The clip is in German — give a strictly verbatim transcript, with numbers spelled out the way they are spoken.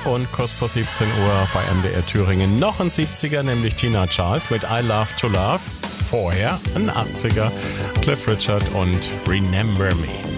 und kurz vor siebzehn Uhr bei M D R Thüringen noch ein siebziger, nämlich Tina Charles mit I Love to Love. Vorher ein achtziger, Cliff Richard und Remember Me.